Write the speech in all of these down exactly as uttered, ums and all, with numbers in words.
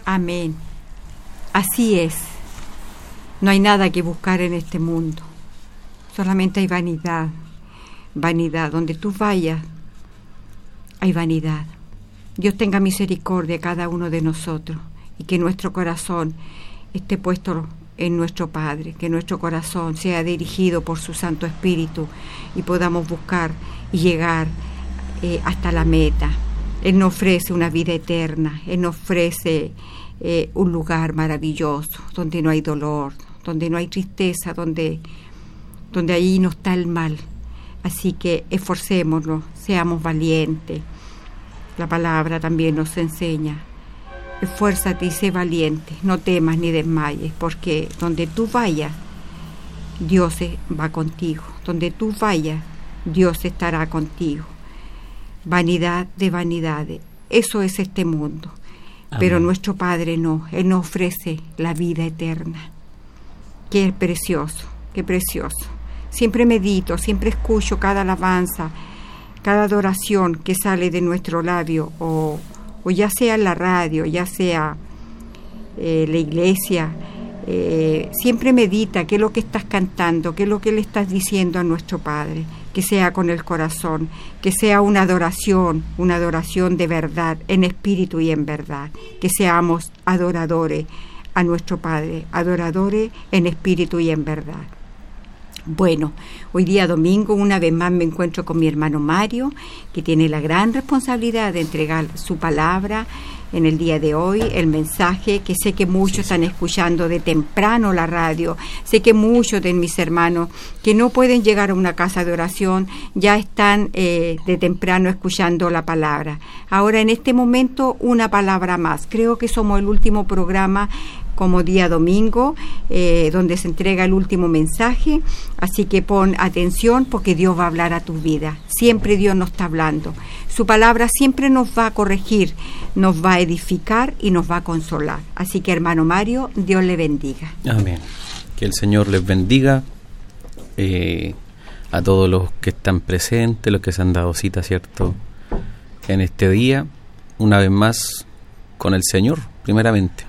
Amén. Así es. No hay nada que buscar en este mundo. Solamente hay vanidad. Vanidad. Donde tú vayas, hay vanidad. Dios tenga misericordia de cada uno de nosotros y que nuestro corazón esté puesto en nuestro Padre, que nuestro corazón sea dirigido por su Santo Espíritu y podamos buscar y llegar eh, hasta la meta. Él nos ofrece una vida eterna, Él nos ofrece eh, un lugar maravilloso, donde no hay dolor, donde no hay tristeza, donde, donde ahí no está el mal. Así que esforcémonos, seamos valientes. La palabra también nos enseña: esfuérzate y sé valiente, no temas ni desmayes, porque donde tú vayas, Dios va contigo. Donde tú vayas, Dios estará contigo. Vanidad de vanidades, eso es este mundo. Amén. Pero nuestro Padre no, Él nos ofrece la vida eterna. Qué precioso, qué precioso. Siempre medito, siempre escucho cada alabanza, cada adoración que sale de nuestro labio, o, o ya sea en la radio, ya sea eh, la iglesia, eh, siempre medita qué es lo que estás cantando, qué es lo que le estás diciendo a nuestro Padre, que sea con el corazón, que sea una adoración, una adoración de verdad, en espíritu y en verdad, que seamos adoradores a nuestro Padre, adoradores en espíritu y en verdad. Bueno, hoy día domingo una vez más me encuentro con mi hermano Mario, que tiene la gran responsabilidad de entregar su palabra en el día de hoy, el mensaje que sé que muchos están escuchando de temprano la radio. Sé que muchos de mis hermanos que no pueden llegar a una casa de oración ya están eh, de temprano escuchando la palabra. Ahora en este momento una palabra más. Creo que somos el último programa como día domingo, eh, donde se entrega el último mensaje, así que pon atención porque Dios va a hablar a tu vida. Siempre Dios nos está hablando. Su palabra siempre nos va a corregir, nos va a edificar y nos va a consolar. Así que, hermano Mario, Dios le bendiga. Amén. Que el Señor les bendiga eh, a todos los que están presentes, los que se han dado cita, ¿cierto?, en este día, una vez más con el Señor, primeramente.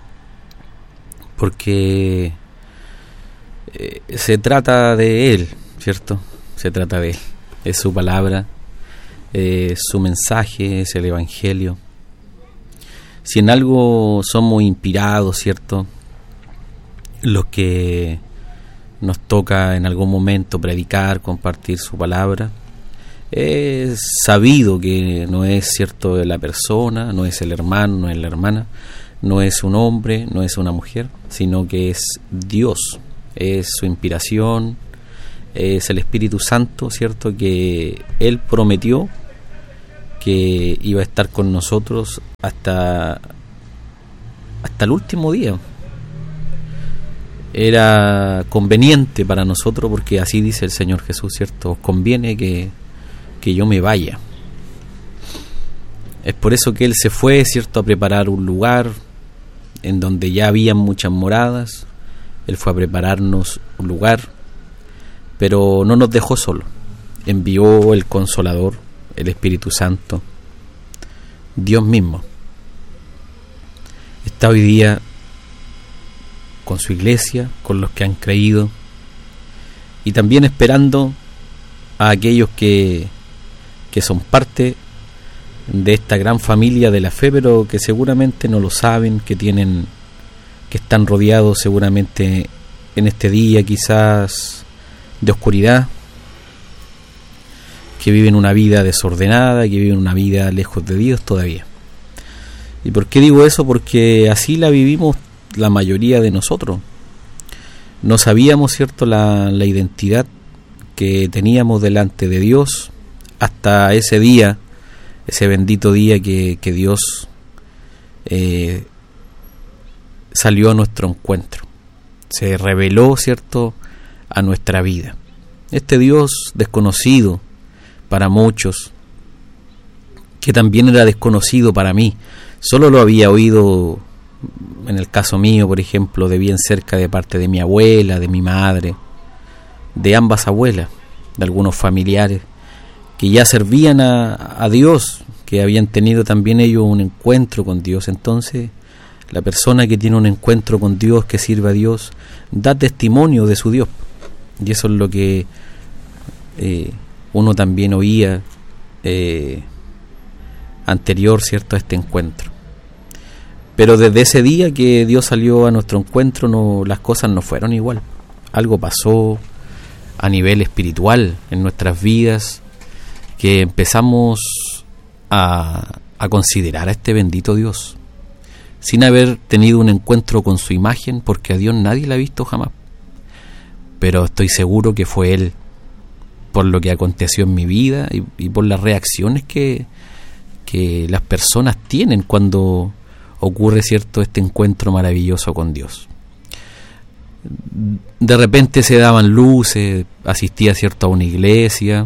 Porque eh, se trata de Él, ¿cierto? Se trata de Él. Es su palabra, eh, su mensaje, es el Evangelio. Si en algo somos inspirados, ¿cierto?, los que nos toca en algún momento predicar, compartir su palabra, es sabido que no es, ¿cierto?, la persona, no es el hermano, no es la hermana, no es un hombre, no es una mujer, sino que es Dios, es su inspiración, es el Espíritu Santo, ¿cierto?, que Él prometió que iba a estar con nosotros hasta, hasta el último día. Era conveniente para nosotros, porque así dice el Señor Jesús, ¿cierto?, os conviene que, que yo me vaya. Es por eso que Él se fue, ¿cierto?, a preparar un lugar en donde ya habían muchas moradas. Él fue a prepararnos un lugar, pero no nos dejó solos. Envió el Consolador, el Espíritu Santo, Dios mismo. Está hoy día con su iglesia, con los que han creído, y también esperando a aquellos que, que son parte de esta gran familia de la fe, pero que seguramente no lo saben, que tienen, que están rodeados seguramente en este día quizás de oscuridad, que viven una vida desordenada, que viven una vida lejos de Dios todavía. ¿Y por qué digo eso? Porque así la vivimos la mayoría de nosotros. No sabíamos, ¿cierto?, la, la identidad que teníamos delante de Dios hasta ese día, ese bendito día que, que Dios eh, salió a nuestro encuentro, se reveló, ¿cierto?, a nuestra vida. Este Dios desconocido para muchos, que también era desconocido para mí, solo lo había oído, en el caso mío, por ejemplo, de bien cerca, de parte de mi abuela, de mi madre, de ambas abuelas, de algunos familiares que ya servían a, a Dios, que habían tenido también ellos un encuentro con Dios. Entonces La persona que tiene un encuentro con Dios, que sirve a Dios, da testimonio de su Dios. Y eso es lo que eh, uno también oía eh, anterior, ¿cierto?, a este encuentro. Pero desde ese día que Dios salió a nuestro encuentro, no, las cosas no fueron igual. Algo pasó a nivel espiritual en nuestras vidas, que empezamos a, a considerar a este bendito Dios, sin haber tenido un encuentro con su imagen, porque a Dios nadie la ha visto jamás. Pero estoy seguro que fue Él, por lo que aconteció en mi vida y, y por las reacciones que, que las personas tienen cuando ocurre, cierto, este encuentro maravilloso con Dios. De repente se daban luces, asistía, cierto, a una iglesia,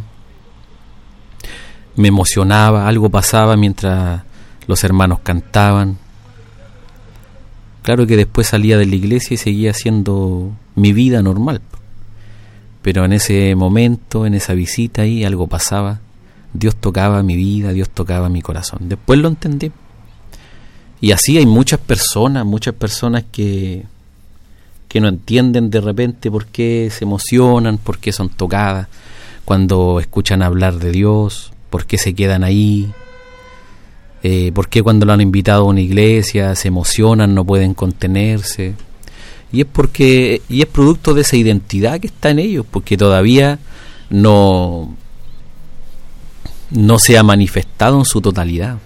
me emocionaba, algo pasaba mientras los hermanos cantaban. Claro que después salía de la iglesia y seguía haciendo mi vida normal, pero en ese momento, en esa visita ahí, algo pasaba. Dios tocaba mi vida, Dios tocaba mi corazón. Después lo entendí. Y así hay muchas personas, muchas personas que, que no entienden de repente por qué se emocionan, por qué son tocadas cuando escuchan hablar de Dios, por qué se quedan ahí, eh, por qué cuando lo han invitado a una iglesia se emocionan, no pueden contenerse. Y es porque y es producto de esa identidad que está en ellos, porque todavía no, no se ha manifestado en su totalidad.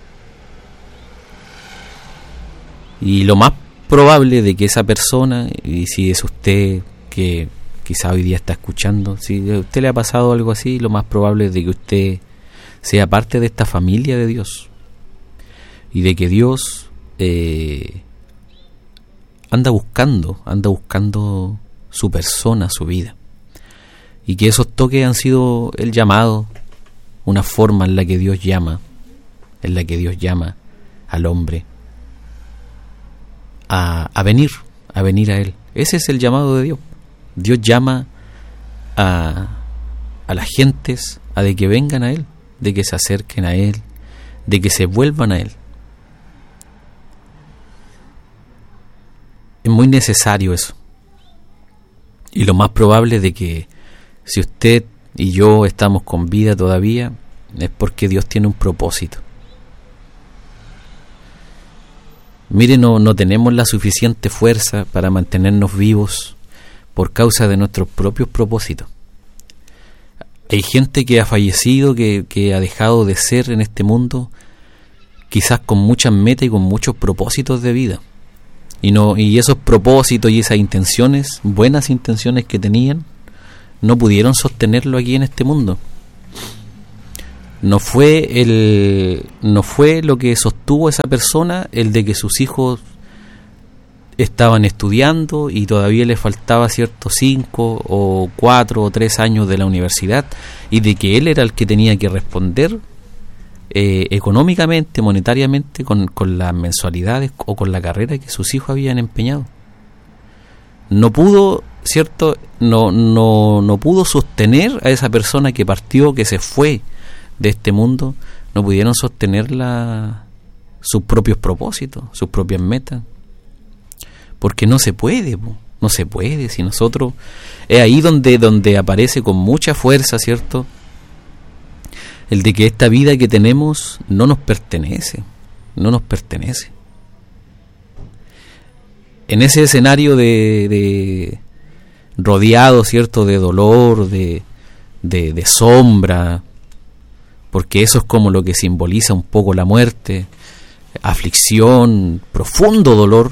Y lo más probable de que esa persona, y si es usted que quizá hoy día está escuchando, si a usted le ha pasado algo así, lo más probable es de que usted sea parte de esta familia de Dios, y de que Dios eh, anda buscando, anda buscando su persona, su vida, y que esos toques han sido el llamado, una forma en la que Dios llama, en la que Dios llama al hombre A, a venir, a venir a Él. Ese es el llamado de Dios. Dios llama a, a las gentes a de que vengan a Él, de que se acerquen a Él, de que se vuelvan a Él. Es muy necesario eso. Y lo más probable es de que si usted y yo estamos con vida todavía, es porque Dios tiene un propósito. Mire, no, no tenemos la suficiente fuerza para mantenernos vivos por causa de nuestros propios propósitos. Hay gente que ha fallecido, que, que ha dejado de ser en este mundo, quizás con muchas metas y con muchos propósitos de vida. Y, no, y esos propósitos y esas intenciones, buenas intenciones que tenían, no pudieron sostenerlo aquí en este mundo. No fue el no fue lo que sostuvo esa persona el de que sus hijos estaban estudiando y todavía les faltaba ciertos cinco o cuatro o tres años de la universidad, y de que él era el que tenía que responder eh, económicamente, monetariamente, con, con las mensualidades o con la carrera que sus hijos habían empeñado. No pudo, cierto, no no no pudo sostener a esa persona que partió, que se fue de este mundo. No pudieron sostener la, sus propios propósitos, sus propias metas, porque no se puede, no se puede. Si nosotros, es ahí donde, donde aparece con mucha fuerza, ¿cierto?, el de que esta vida que tenemos no nos pertenece, no nos pertenece. En ese escenario de, de rodeado, ¿cierto?, de dolor, de, de, de sombra, porque eso es como lo que simboliza un poco la muerte, aflicción, profundo dolor,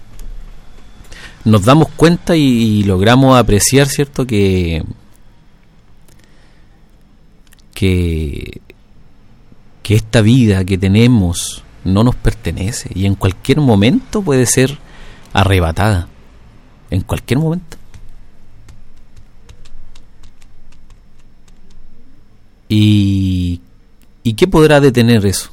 nos damos cuenta y, y logramos apreciar, ¿cierto?, que, que que esta vida que tenemos no nos pertenece, y en cualquier momento puede ser arrebatada, en cualquier momento. ¿Y, ¿Y qué podrá detener eso?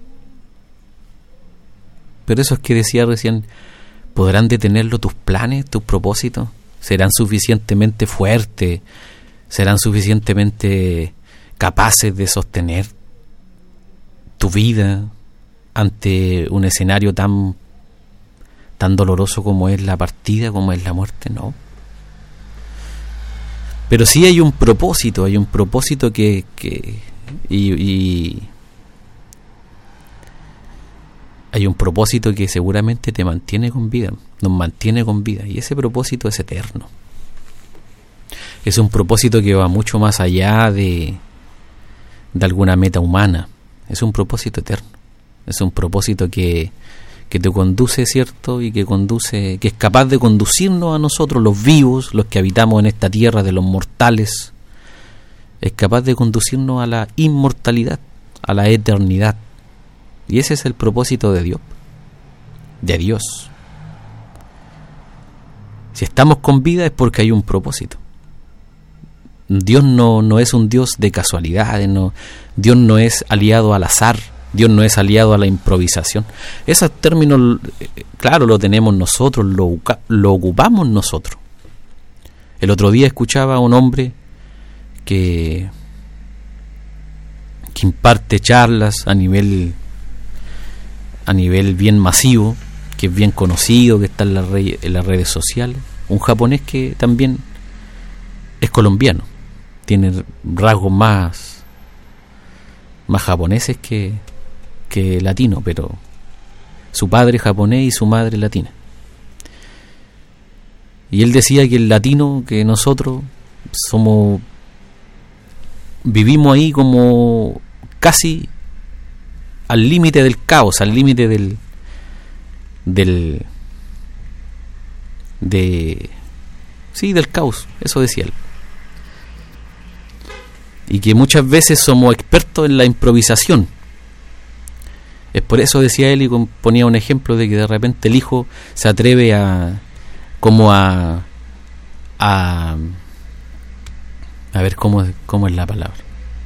Pero eso es que decía recién, ¿podrán detenerlo tus planes, tus propósitos? ¿Serán suficientemente fuertes? ¿Serán suficientemente capaces de sostener tu vida ante un escenario tan tan doloroso como es la partida, como es la muerte, no. Pero sí hay un propósito, hay un propósito que, que y, y hay un propósito que seguramente te mantiene con vida, nos mantiene con vida, y ese propósito es eterno. Es un propósito que va mucho más allá de, de alguna meta humana. Es un propósito eterno. Es un propósito que, que te conduce, ¿cierto? Y que conduce, que es capaz de conducirnos a nosotros, los vivos, los que habitamos en esta tierra de los mortales. Es capaz de conducirnos a la inmortalidad, a la eternidad. Y ese es el propósito de Dios. De Dios. Si estamos con vida es porque hay un propósito. Dios no, no es un Dios de casualidades, no. Dios no es aliado al azar, Dios no es aliado a la improvisación. Esos términos, claro, lo tenemos nosotros, lo, lo ocupamos nosotros. El otro día escuchaba a un hombre que, que imparte charlas a nivel, a nivel bien masivo, que es bien conocido, que está en, la re, en las redes sociales. Un japonés que también es colombiano. Tiene rasgos más más japoneses que, que latinos, pero su padre japonés y su madre latina. Y él decía que el latino, que nosotros somos, vivimos ahí como casi al límite del caos, al límite del del de sí, del caos, eso decía él. Y que muchas veces somos expertos en la improvisación. Es por eso, decía él, y ponía un ejemplo de que de repente el hijo se atreve a como a a a ver cómo, cómo es la palabra.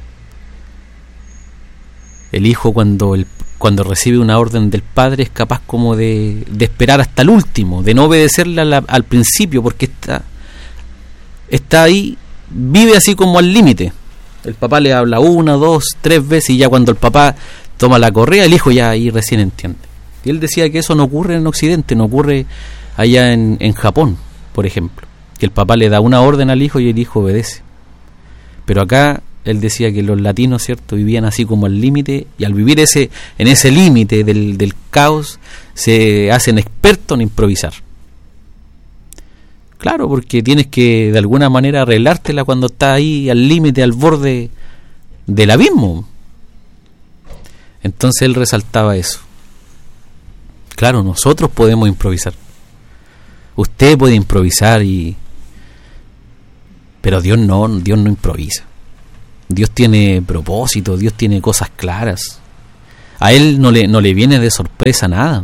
El hijo cuando el, cuando recibe una orden del padre es capaz como de, de esperar hasta el último, de no obedecerle a la, al principio, porque está está ahí, vive así como al límite. El papá le habla una, dos, tres veces, y ya cuando el papá toma la correa, el hijo ya ahí recién entiende. Y él decía que eso no ocurre en Occidente, no ocurre allá en, en Japón, por ejemplo, que el papá le da una orden al hijo y el hijo obedece. Pero acá él decía que los latinos, ¿cierto?, vivían así como al límite, y al vivir ese en ese límite del, del caos, se hacen expertos en improvisar. Claro, porque tienes que de alguna manera arreglártela cuando estás ahí al límite, al borde del abismo. Entonces él resaltaba eso. Claro, nosotros podemos improvisar. Usted puede improvisar, y pero Dios no, Dios no improvisa. Dios tiene propósito, Dios tiene cosas claras. A Él no le, no le viene de sorpresa nada.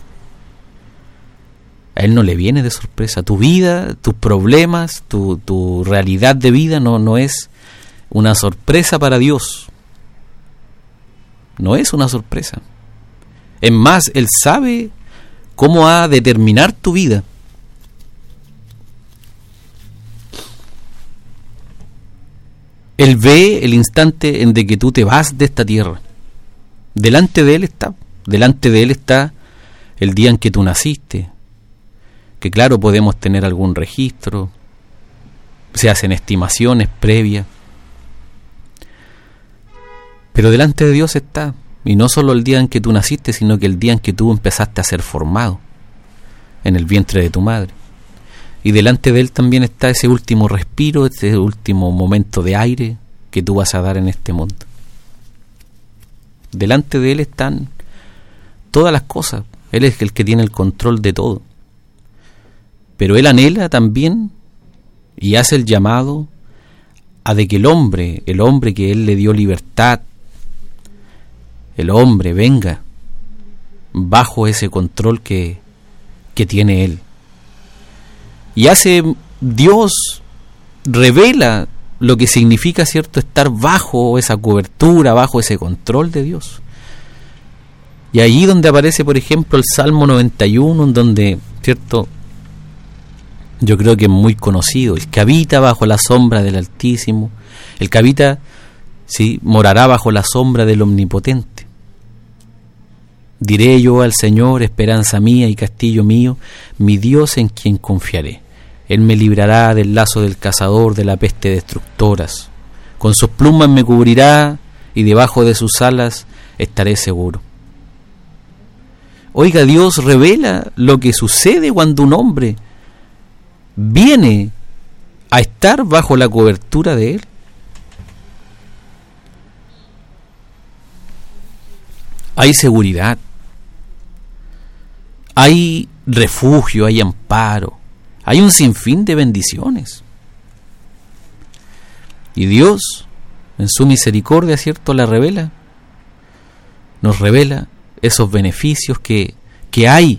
A Él no le viene de sorpresa. Tu vida, tus problemas, tu, tu realidad de vida no, no es una sorpresa para Dios. No es una sorpresa. Es más, Él sabe cómo ha de terminar tu vida. Él ve el instante en de que tú te vas de esta tierra. Delante de Él está. Delante de Él está el día en que tú naciste. Que claro, podemos tener algún registro, se hacen estimaciones previas, pero delante de Dios está, y no solo el día en que tú naciste, sino que el día en que tú empezaste a ser formado en el vientre de tu madre. Y delante de Él también está ese último respiro, ese último momento de aire que tú vas a dar en este mundo. Delante de Él están todas las cosas. Él es el que tiene el control de todo. Pero Él anhela también y hace el llamado a de que el hombre, el hombre que Él le dio libertad, el hombre venga bajo ese control que, que tiene Él. Y hace, Dios revela lo que significa, ¿cierto?, estar bajo esa cobertura, bajo ese control de Dios. Y allí donde aparece, por ejemplo, el Salmo noventa y uno, en donde, ¿cierto?, yo creo que es muy conocido: el que habita bajo la sombra del Altísimo, el que habita, sí, morará bajo la sombra del Omnipotente. Diré yo al Señor, esperanza mía y castillo mío, mi Dios en quien confiaré. Él me librará del lazo del cazador, de la peste destructoras. Con sus plumas me cubrirá y debajo de sus alas estaré seguro. Oiga, Dios revela lo que sucede cuando un hombre viene a estar bajo la cobertura de Él. Hay seguridad, hay refugio, hay amparo, hay un sinfín de bendiciones. Y Dios, en su misericordia, ¿cierto?, la revela, nos revela esos beneficios que, que hay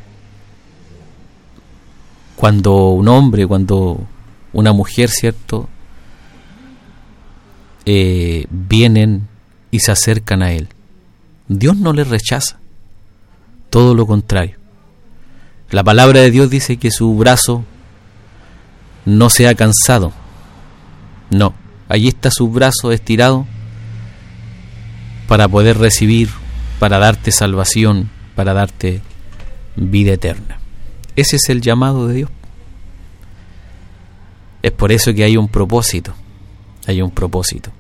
cuando un hombre, cuando una mujer, ¿cierto?, eh, vienen y se acercan a Él. Dios no les rechaza, todo lo contrario. La palabra de Dios dice que su brazo no se ha cansado. No, allí está su brazo estirado para poder recibir, para darte salvación, para darte vida eterna. Ese es el llamado de Dios. Es por eso que hay un propósito, hay un propósito.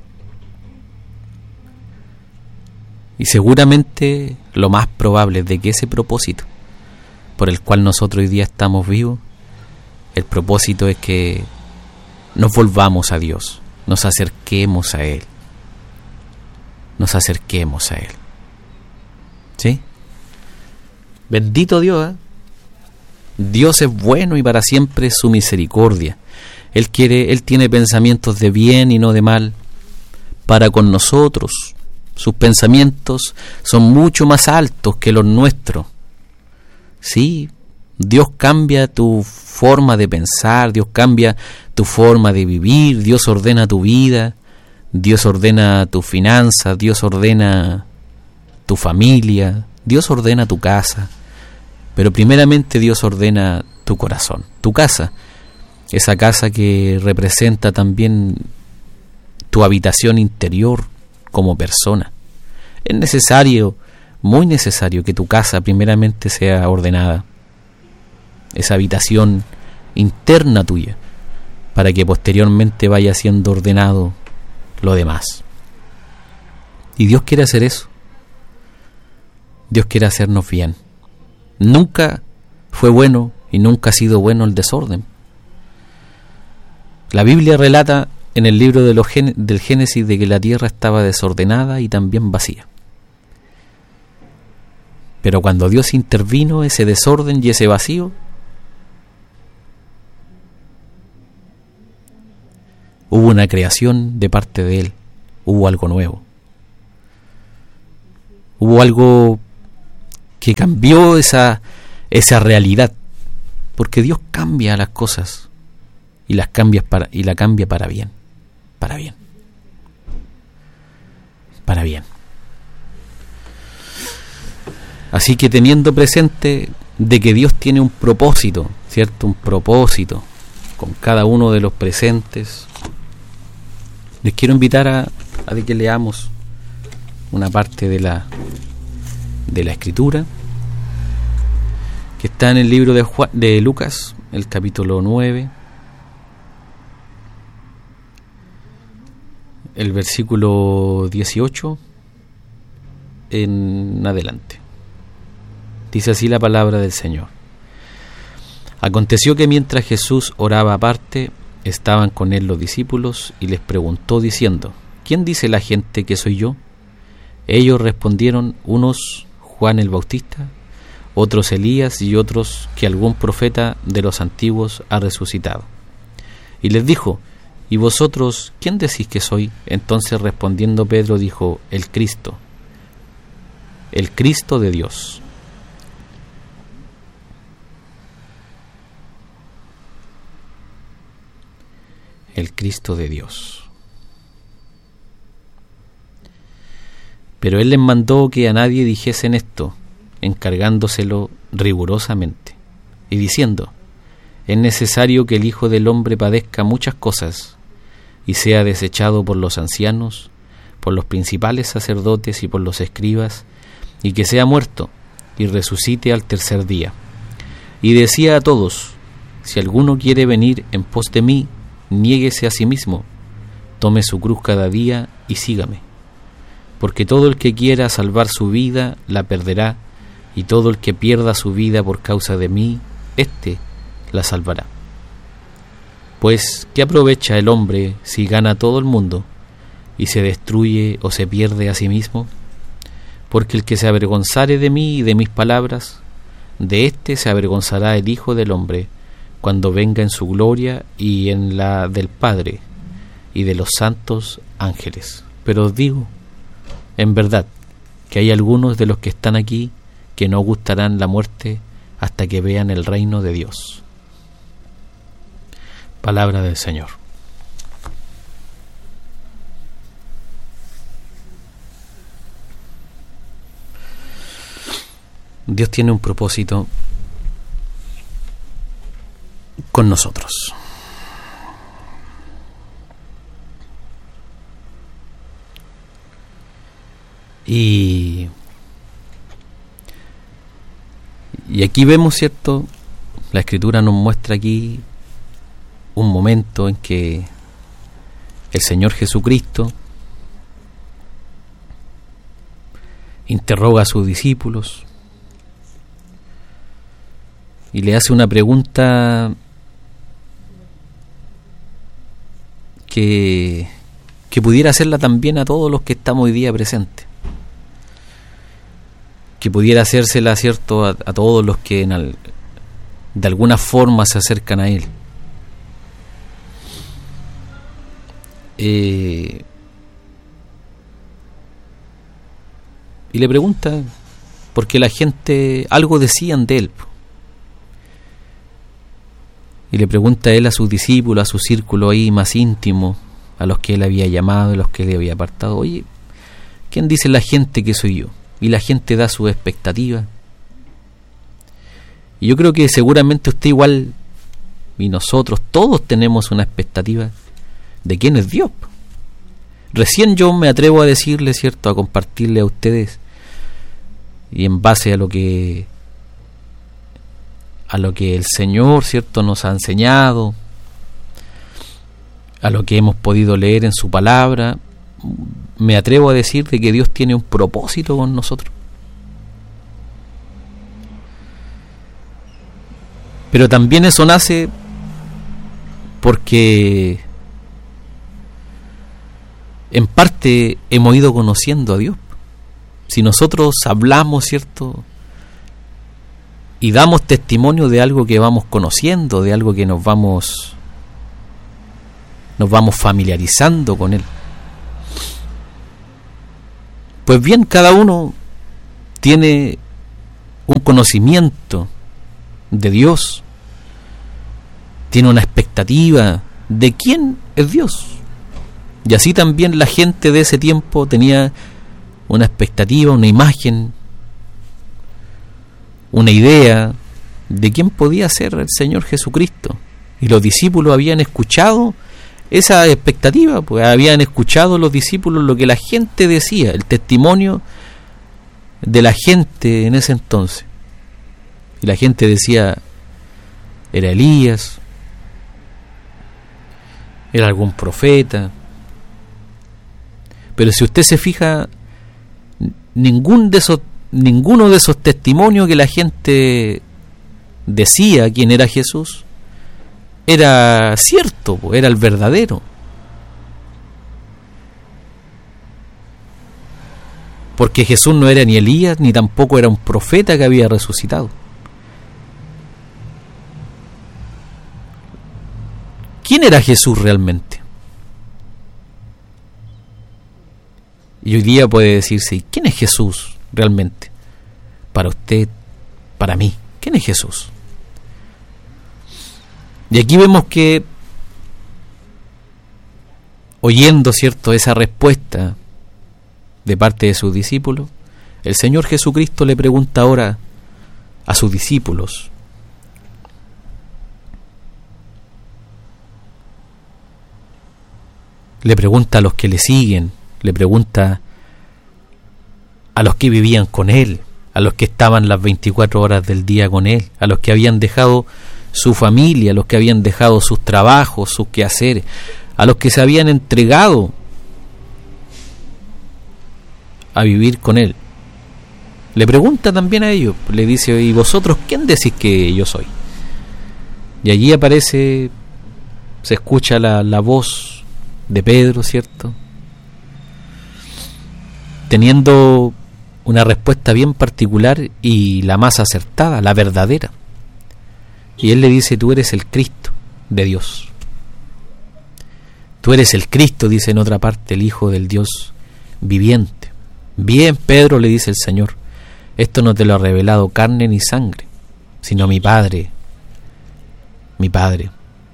Y seguramente lo más probable es de que ese propósito por el cual nosotros hoy día estamos vivos, el propósito es que nos volvamos a Dios, nos acerquemos a Él, nos acerquemos a Él. ¿Sí? Bendito Dios, ¿eh? Dios es bueno y para siempre es su misericordia. Él quiere, Él tiene pensamientos de bien y no de mal para con nosotros. Sus pensamientos son mucho más altos que los nuestros. Sí, Dios cambia tu forma de pensar, Dios cambia tu forma de vivir, Dios ordena tu vida, Dios ordena tus finanzas, Dios ordena tu familia, Dios ordena tu casa, pero primeramente Dios ordena tu corazón, tu casa, esa casa que representa también tu habitación interior como persona. Es necesario, muy necesario, que tu casa primeramente sea ordenada, esa habitación interna tuya, para que posteriormente vaya siendo ordenado lo demás. Y Dios quiere hacer eso. Dios quiere hacernos bien. Nunca fue bueno y nunca ha sido bueno el desorden. La Biblia relata en el libro de los Gen- del Génesis de que la tierra estaba desordenada y también vacía. Pero cuando Dios intervino, ese desorden y ese vacío hubo una creación de parte de Él, hubo algo nuevo, hubo algo que cambió esa, esa realidad, porque Dios cambia las cosas y las cambia para, y la cambia para bien, para bien, para bien. Así que teniendo presente de que Dios tiene un propósito, ¿cierto? Un propósito con cada uno de los presentes, les quiero invitar a, a que leamos una parte de la de la Escritura que está en el libro de, Juan, de Lucas, el capítulo nueve, el versículo dieciocho en adelante. Dice así la palabra del Señor. Aconteció que mientras Jesús oraba aparte, estaban con él los discípulos y les preguntó diciendo: ¿Quién dice la gente que soy yo? Ellos respondieron: unos Juan el Bautista, otros Elías y otros que algún profeta de los antiguos ha resucitado. Y les dijo: ¿y vosotros quién decís que soy? Entonces respondiendo Pedro dijo: el Cristo, el Cristo de Dios. El Cristo de Dios. Pero él les mandó que a nadie dijesen esto, encargándoselo rigurosamente, y diciendo: es necesario que el Hijo del Hombre padezca muchas cosas, y sea desechado por los ancianos, por los principales sacerdotes y por los escribas, y que sea muerto, y resucite al tercer día. Y decía a todos: si alguno quiere venir en pos de mí, niéguese a sí mismo, tome su cruz cada día y sígame. Porque todo el que quiera salvar su vida, la perderá, y todo el que pierda su vida por causa de mí, éste la salvará. Pues, ¿qué aprovecha el hombre si gana todo el mundo y se destruye o se pierde a sí mismo? Porque el que se avergonzare de mí y de mis palabras, de éste se avergonzará el Hijo del Hombre, cuando venga en su gloria y en la del Padre y de los santos ángeles. Pero os digo, en verdad, que hay algunos de los que están aquí que no gustarán la muerte hasta que vean el reino de Dios. Palabra del Señor. Dios tiene un propósito con nosotros. Y, y aquí vemos, ¿cierto? La Escritura nos muestra aquí un momento en que el Señor Jesucristo interroga a sus discípulos y le hace una pregunta que, que pudiera hacerla también a todos los que estamos hoy día presentes, que pudiera hacérsela, ¿cierto?, a, a todos los que en al, de alguna forma se acercan a Él. Eh, y le pregunta, porque la gente algo decían de Él, y le pregunta a Él a sus discípulos, a su círculo ahí más íntimo, a los que Él había llamado, a los que Él había apartado: oye, ¿quién dice la gente que soy yo? Y la gente da su expectativa. Y yo creo que seguramente usted igual, y nosotros, todos tenemos una expectativa de quién es Dios. Recién yo me atrevo a decirle, ¿cierto?, a compartirle a ustedes, y en base a lo que a lo que el Señor, ¿cierto?, nos ha enseñado, a lo que hemos podido leer en su palabra, me atrevo a decir de que Dios tiene un propósito con nosotros. Pero también eso nace porque en parte hemos ido conociendo a Dios. Si nosotros hablamos, ¿cierto?, y damos testimonio de algo que vamos conociendo, de algo que nos vamos nos vamos familiarizando con Él. Pues bien, cada uno tiene un conocimiento de Dios, tiene una expectativa de quién es Dios. Y así también la gente de ese tiempo tenía una expectativa, una imagen, una idea de quién podía ser el Señor Jesucristo. Y los discípulos habían escuchado esa expectativa, pues habían escuchado los discípulos lo que la gente decía, el testimonio de la gente en ese entonces. Y la gente decía: era Elías, era algún profeta. Pero si usted se fija, ningún de esos, ninguno de esos testimonios que la gente decía quién era Jesús era cierto, era el verdadero. Porque Jesús no era ni Elías, ni tampoco era un profeta que había resucitado. ¿Quién era Jesús realmente? Y hoy día puede decirse: ¿quién es Jesús realmente? Para usted, para mí, ¿quién es Jesús? Y aquí vemos que, oyendo, ¿cierto?, esa respuesta de parte de sus discípulos, el Señor Jesucristo le pregunta ahora a sus discípulos: le pregunta a los que le siguen, le pregunta a los que vivían con Él, a los que estaban las veinticuatro horas del día con Él, a los que habían dejado su familia, a los que habían dejado sus trabajos, sus quehaceres, a los que se habían entregado a vivir con Él. Le pregunta también a ellos, le dice: ¿y vosotros quién decís que yo soy? Y allí aparece, se escucha la, la voz de Pedro, ¿cierto? Teniendo una respuesta bien particular y la más acertada, la verdadera. Y él le dice: tú eres el Cristo de Dios. Tú eres el Cristo, dice en otra parte, el Hijo del Dios viviente. Bien, Pedro, le dice el Señor, esto no te lo ha revelado carne ni sangre, sino mi Padre, mi Padre.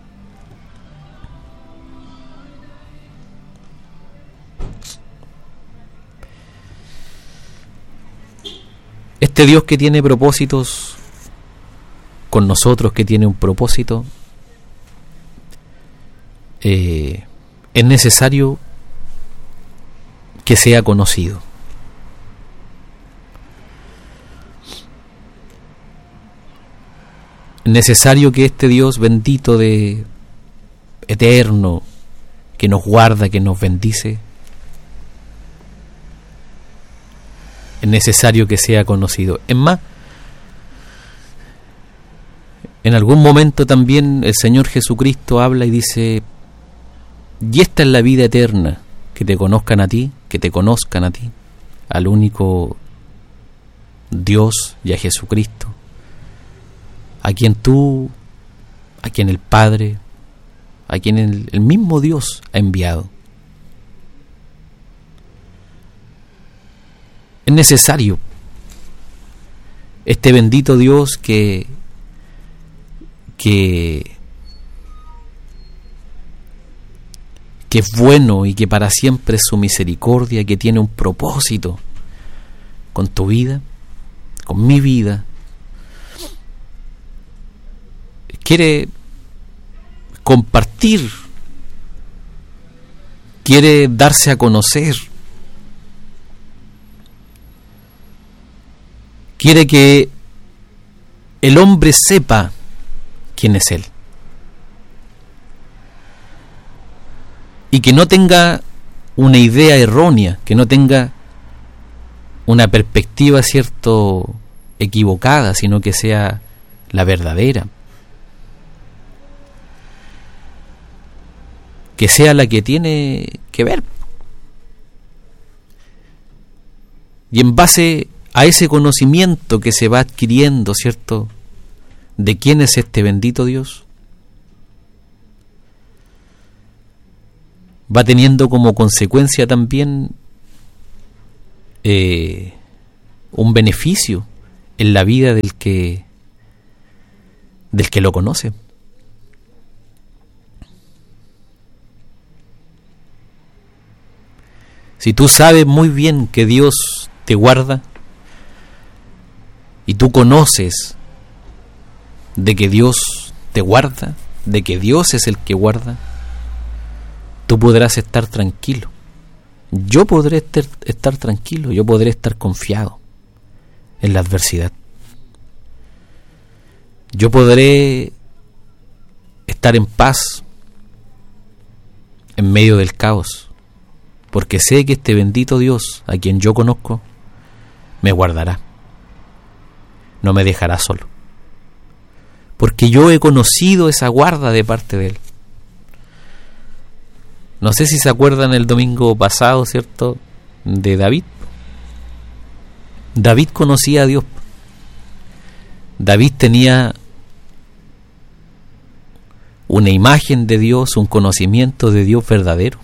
Este Dios que tiene propósitos con nosotros, que tiene un propósito, eh, es necesario que sea conocido. Es necesario que este Dios bendito, de eterno, que nos guarda, que nos bendice, es necesario que sea conocido. Es más, en algún momento también el Señor Jesucristo habla y dice: y esta es la vida eterna, que te conozcan a ti, que te conozcan a ti, al único Dios y a Jesucristo, a quien tú, a quien el Padre, a quien el, el mismo Dios ha enviado. Es necesario este bendito Dios que, que, que es bueno y que para siempre es su misericordia, que tiene un propósito con tu vida, con mi vida. Quiere compartir, quiere darse a conocer, quiere que el hombre sepa quién es Él y que no tenga una idea errónea, que no tenga una perspectiva, cierto, equivocada, sino que sea la verdadera, que sea la que tiene que ver. Y en base a ese conocimiento que se va adquiriendo, ¿cierto?, de quién es este bendito Dios, va teniendo como consecuencia también eh, un beneficio en la vida del que del que lo conoce. Si tú sabes muy bien que Dios te guarda y tú conoces de que Dios te guarda, de que Dios es el que guarda, tú podrás estar tranquilo. Yo podré estar, estar tranquilo, yo podré estar confiado en la adversidad. Yo podré estar en paz en medio del caos, porque sé que este bendito Dios, a quien yo conozco, me guardará, no me dejará solo, porque yo he conocido esa guarda de parte de Él. No sé si se acuerdan el domingo pasado, ¿cierto?, de David. David conocía a Dios. David tenía una imagen de Dios, un conocimiento de Dios verdadero.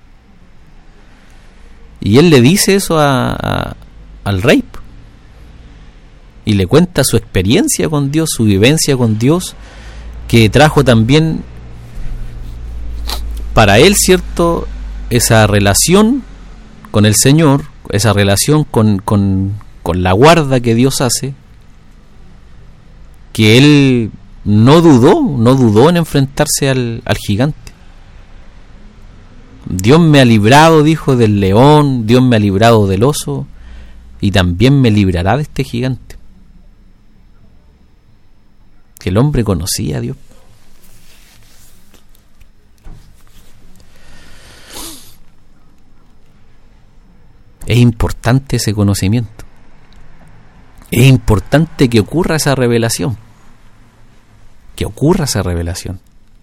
Y él le dice eso a, a, al rey. Y le cuenta su experiencia con Dios, su vivencia con Dios, que trajo también para él, ¿cierto?, esa relación con el Señor, esa relación con, con, con la guarda que Dios hace, que él no dudó, no dudó en enfrentarse al, al gigante. Dios me ha librado, dijo, del león, Dios me ha librado del oso, y también me librará de este gigante. Que el hombre conocía a Dios. Es importante ese conocimiento. Es importante que ocurra esa revelación. Que ocurra esa revelación.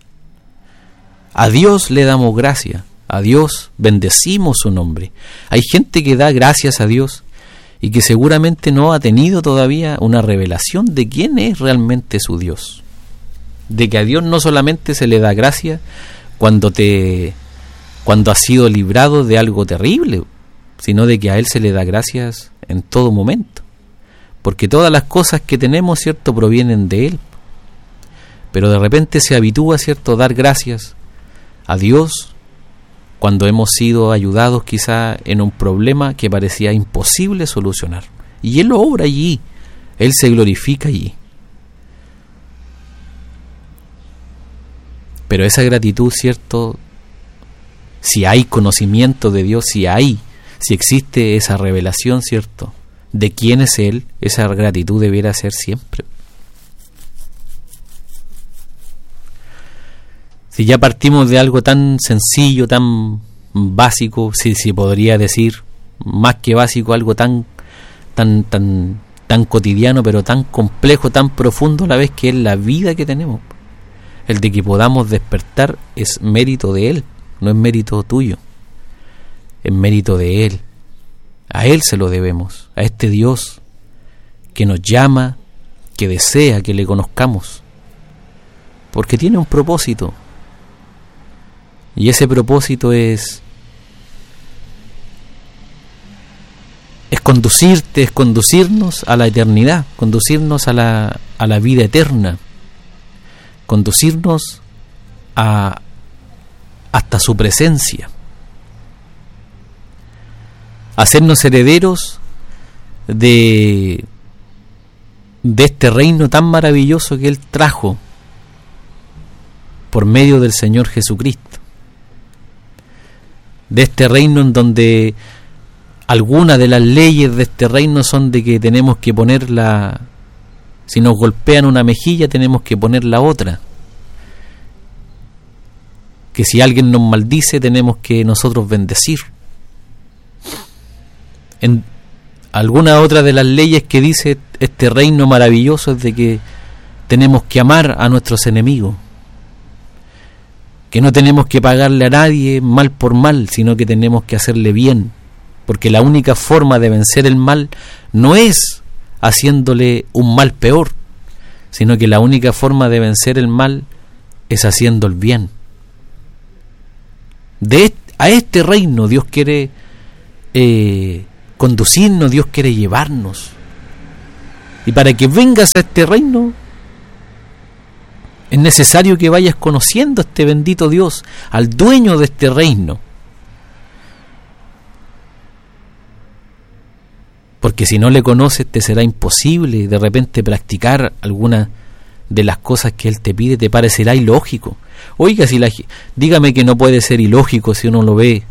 A Dios le damos gracias. A Dios bendecimos su nombre. Hay gente que da gracias a Dios y que seguramente no ha tenido todavía una revelación de quién es realmente su Dios. De que a Dios no solamente se le da gracia cuando te cuando has sido librado de algo terrible, sino de que a Él se le da gracias en todo momento. Porque todas las cosas que tenemos, ¿cierto?, provienen de Él. Pero de repente se habitúa, ¿cierto?, a dar gracias a Dios cuando hemos sido ayudados quizá en un problema que parecía imposible solucionar. Y Él lo obra allí, Él se glorifica allí. Pero esa gratitud, ¿cierto?, si hay conocimiento de Dios, si hay, si existe esa revelación, ¿cierto?, de quién es Él, esa gratitud debiera ser siempre. Si ya partimos de algo tan sencillo, tan básico, si si podría decir, más que básico, algo tan tan tan tan cotidiano, pero tan complejo, tan profundo a la vez, que es la vida que tenemos. El de que podamos despertar es mérito de Él, no es mérito tuyo, es mérito de Él. A Él se lo debemos, a este Dios que nos llama, que desea que le conozcamos, porque tiene un propósito. Y ese propósito es es conducirte, es conducirnos a la eternidad, conducirnos a la a la vida eterna, conducirnos a hasta su presencia, hacernos herederos de de este reino tan maravilloso que Él trajo por medio del Señor Jesucristo. De este reino en donde algunas de las leyes de este reino son de que tenemos que poner la, si nos golpean una mejilla tenemos que poner la otra, que si alguien nos maldice tenemos que nosotros bendecir. En alguna otra de las leyes que dice este reino maravilloso es de que tenemos que amar a nuestros enemigos, que no tenemos que pagarle a nadie mal por mal, sino que tenemos que hacerle bien, porque la única forma de vencer el mal no es haciéndole un mal peor, sino que la única forma de vencer el mal es haciendo el bien. De este, a este reino Dios quiere eh, conducirnos, Dios quiere llevarnos. Y para que vengas a este reino es necesario que vayas conociendo a este bendito Dios, al dueño de este reino. Porque si no le conoces te será imposible de repente practicar alguna de las cosas que Él te pide, te parecerá ilógico. Oiga, si la, dígame que no puede ser ilógico si uno lo ve.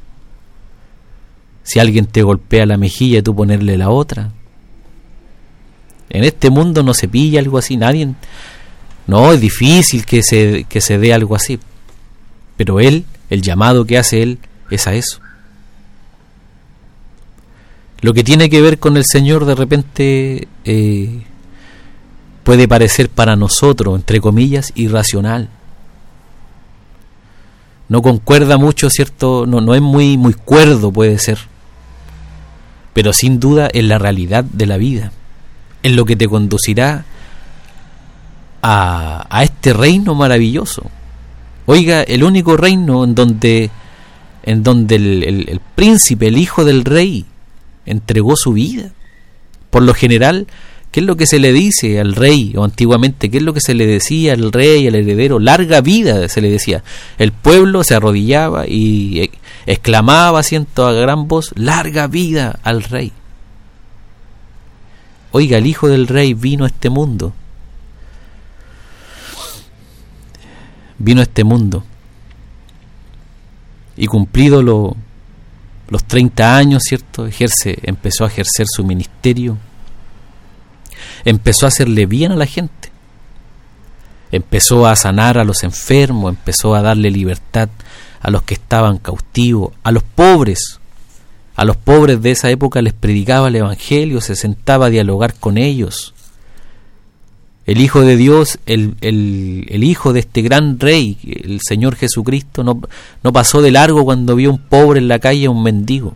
Si alguien te golpea la mejilla y tú ponerle la otra. En este mundo no se pilla algo así, nadie... No, es difícil que se, que se dé algo así. Pero Él, el llamado que hace Él, es a eso. Lo que tiene que ver con el Señor de repente eh, puede parecer para nosotros, entre comillas, irracional. No concuerda mucho, ¿cierto? No, no es muy, muy cuerdo, puede ser. Pero sin duda es la realidad de la vida. Es lo que te conducirá A, a este reino maravilloso. Oiga, el único reino en donde en donde el, el, el príncipe, el hijo del rey, entregó su vida. Por lo general, ¿qué es lo que se le dice al rey? O antiguamente, ¿qué es lo que se le decía al rey, al heredero? Larga vida, se le decía. El pueblo se arrodillaba y exclamaba, siento a gran voz, larga vida al rey. Oiga, el hijo del rey vino a este mundo. Vino a este mundo y cumplido lo, los treinta años, ¿cierto? Ejerce, empezó a ejercer su ministerio, empezó a hacerle bien a la gente, empezó a sanar a los enfermos, empezó a darle libertad a los que estaban cautivos, a los pobres, a los pobres de esa época les predicaba el evangelio, se sentaba a dialogar con ellos. El Hijo de Dios, el, el, el Hijo de este gran Rey, el Señor Jesucristo, no, no pasó de largo cuando vio un pobre en la calle, un mendigo.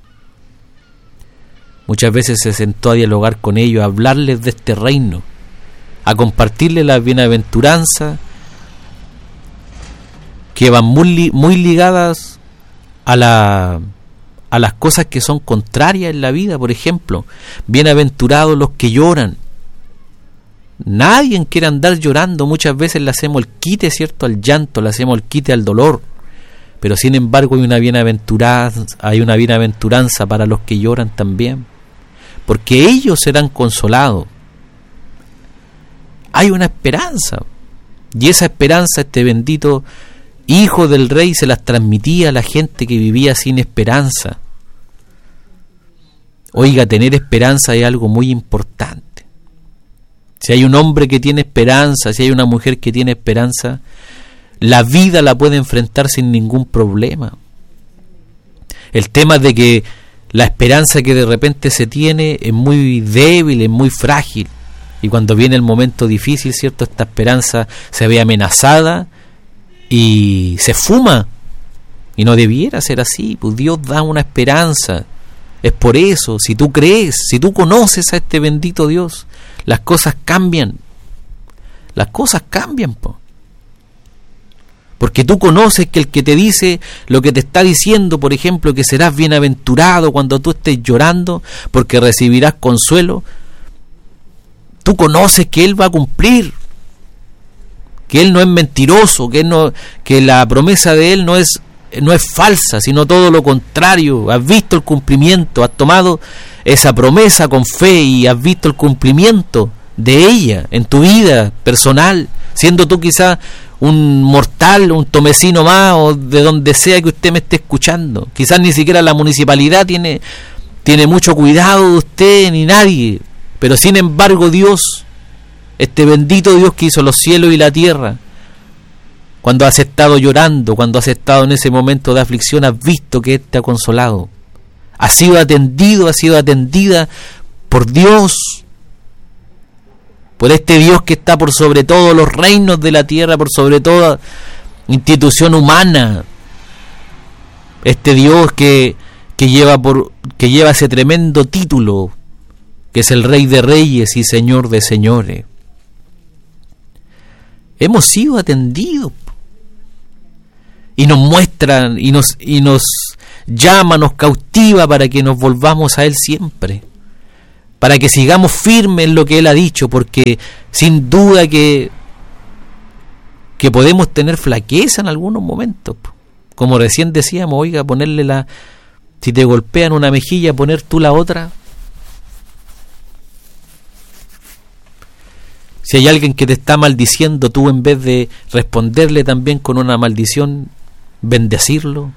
Muchas veces se sentó a dialogar con ellos, a hablarles de este reino, a compartirles las bienaventuranzas que van muy, muy ligadas a, la, a las cosas que son contrarias en la vida. Por ejemplo, bienaventurados los que lloran. Nadie quiere andar llorando. Muchas veces le hacemos el quite, ¿cierto?, al llanto, le hacemos el quite al dolor, pero sin embargo hay una bienaventuranza, hay una bienaventuranza para los que lloran también, porque ellos serán consolados. Hay una esperanza, y esa esperanza este bendito Hijo del Rey se las transmitía a la gente que vivía sin esperanza. Oiga, tener esperanza es algo muy importante. Si hay un hombre que tiene esperanza, si hay una mujer que tiene esperanza, la vida la puede enfrentar sin ningún problema. El tema de que la esperanza que de repente se tiene es muy débil, es muy frágil, y cuando viene el momento difícil, ¿cierto?, esta esperanza se ve amenazada y se fuma, y no debiera ser así. Pues Dios da una esperanza. Es por eso, si tú crees, si tú conoces a este bendito Dios, las cosas cambian. Las cosas cambian, po. Porque tú conoces que el que te dice lo que te está diciendo, por ejemplo, que serás bienaventurado cuando tú estés llorando, porque recibirás consuelo, tú conoces que Él va a cumplir, que Él no es mentiroso, que, él no, que la promesa de Él no es, no es falsa, sino todo lo contrario. Has visto el cumplimiento, has tomado esa promesa con fe y has visto el cumplimiento de ella en tu vida personal, siendo tú quizás un mortal, un tomecino más, o de donde sea que usted me esté escuchando. Quizás ni siquiera la municipalidad tiene, tiene mucho cuidado de usted, ni nadie, pero sin embargo Dios, este bendito Dios que hizo los cielos y la tierra, cuando has estado llorando, cuando has estado en ese momento de aflicción, has visto que Él te ha consolado. Has sido atendido, has sido atendida por Dios, por este Dios que está por sobre todos los reinos de la tierra, por sobre toda institución humana. Este Dios que, que lleva por, que lleva ese tremendo título, que es el Rey de Reyes y Señor de Señores. Hemos sido atendidos, y nos muestran y nos y nos llama, nos cautiva para que nos volvamos a Él siempre, para que sigamos firmes en lo que Él ha dicho, porque sin duda que que podemos tener flaqueza en algunos momentos, como recién decíamos. Oiga, ponerle la, si te golpean una mejilla, poner tú la otra. Si hay alguien que te está maldiciendo, tú en vez de responderle también con una maldición, bendecirlo.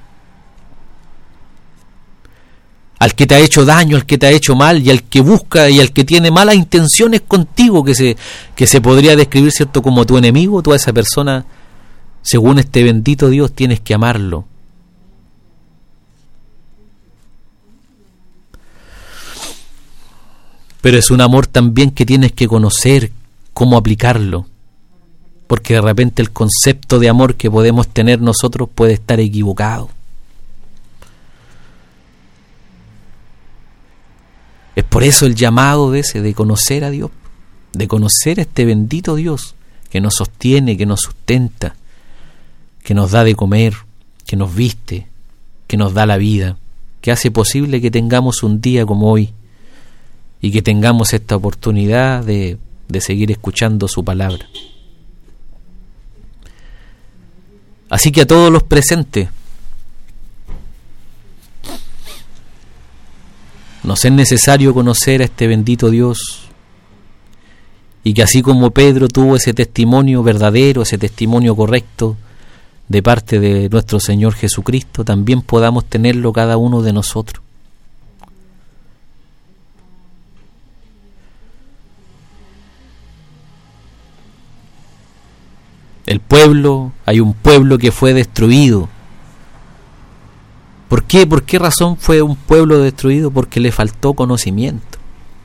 Al que te ha hecho daño, al que te ha hecho mal, y al que busca y al que tiene malas intenciones contigo, que se, que se podría describir, ¿cierto?, como tu enemigo, tú a esa persona, según este bendito Dios, tienes que amarlo. Pero es un amor también que tienes que conocer cómo aplicarlo, porque de repente el concepto de amor que podemos tener nosotros puede estar equivocado. Es por eso el llamado de ese, de conocer a Dios, de conocer a este bendito Dios que nos sostiene, que nos sustenta, que nos da de comer, que nos viste, que nos da la vida, que hace posible que tengamos un día como hoy y que tengamos esta oportunidad de de seguir escuchando su palabra. Así que a todos los presentes, nos es necesario conocer a este bendito Dios, y que así como Pedro tuvo ese testimonio verdadero, ese testimonio correcto de parte de nuestro Señor Jesucristo, también podamos tenerlo cada uno de nosotros. El pueblo, hay un pueblo que fue destruido. ¿Por qué? ¿Por qué razón fue un pueblo destruido? Porque le faltó conocimiento.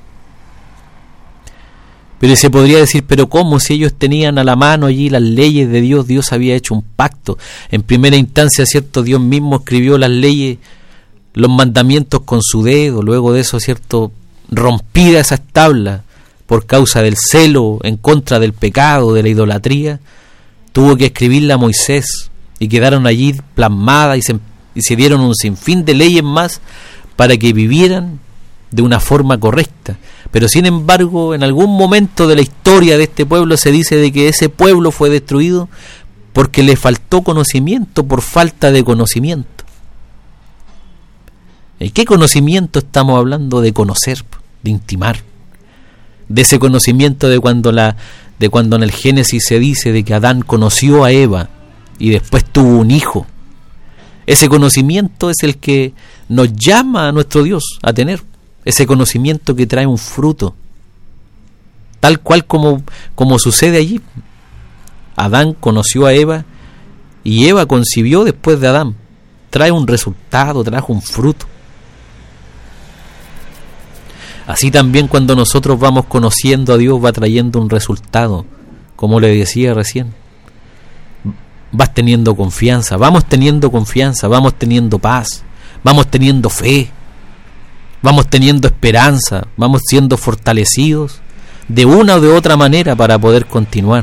Pero se podría decir, pero ¿cómo? Si ellos tenían a la mano allí las leyes de Dios, Dios había hecho un pacto. En primera instancia, ¿cierto? Dios mismo escribió las leyes, los mandamientos con su dedo. Luego de eso, ¿cierto? Rompida esas tablas por causa del celo en contra del pecado, de la idolatría, tuvo que escribirla a Moisés y quedaron allí plasmadas y se, y se dieron un sinfín de leyes más para que vivieran de una forma correcta. Pero sin embargo, en algún momento de la historia de este pueblo se dice de que ese pueblo fue destruido porque le faltó conocimiento, por falta de conocimiento. ¿Y qué conocimiento estamos hablando? De conocer, de intimar, de ese conocimiento de cuando la de cuando en el Génesis se dice de que Adán conoció a Eva y después tuvo un hijo. Ese conocimiento es el que nos llama a nuestro Dios a tener, ese conocimiento que trae un fruto, tal cual como, como sucede allí. Adán conoció a Eva y Eva concibió después de Adán. Trae un resultado, trajo un fruto. Así también cuando nosotros vamos conociendo a Dios va trayendo un resultado, como le decía recién. Vas teniendo confianza, vamos teniendo confianza, vamos teniendo paz, vamos teniendo fe, vamos teniendo esperanza, vamos siendo fortalecidos de una o de otra manera para poder continuar.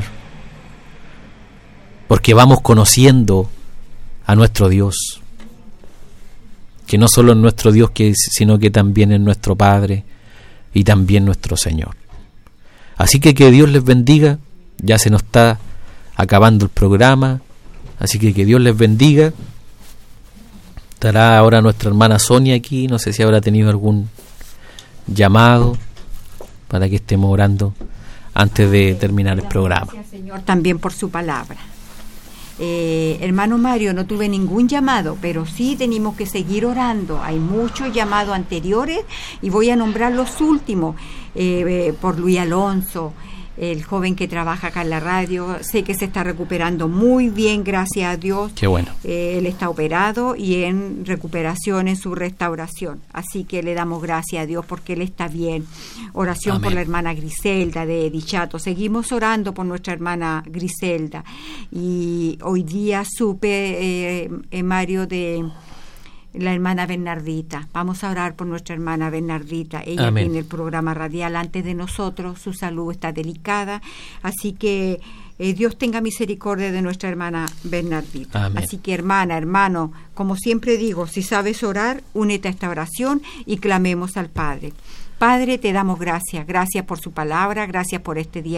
Porque vamos conociendo a nuestro Dios, que no solo es nuestro Dios, que, sino que también es nuestro Padre y también nuestro Señor. Así que que Dios les bendiga. Ya se nos está acabando el programa, así que que Dios les bendiga. Estará ahora nuestra hermana Sonia aquí, no sé si habrá tenido algún llamado para que estemos orando antes de terminar el programa. Gracias, Señor, también por su palabra. Eh, hermano Mario, no tuve ningún llamado, pero sí tenemos que seguir orando. Hay muchos llamados anteriores y voy a nombrar los últimos, eh, eh, por Luis Alonso, el joven que trabaja acá en la radio. Sé que se está recuperando muy bien, gracias a Dios. Qué bueno. Eh, él está operado y en recuperación, en su restauración. Así que le damos gracias a Dios porque él está bien. Oración. Amén. Por la hermana Griselda de Dichato. Seguimos orando por nuestra hermana Griselda. Y hoy día supe, eh, eh, Mario, de la hermana Bernardita. Vamos a orar por nuestra hermana Bernardita. Ella Amén. Tiene el programa radial antes de nosotros. Su salud está delicada. Así que eh, Dios tenga misericordia de nuestra hermana Bernardita. Amén. Así que, hermana, hermano, como siempre digo, si sabes orar, únete a esta oración y clamemos al Padre. Padre, te damos gracias. Gracias por su palabra. Gracias por este día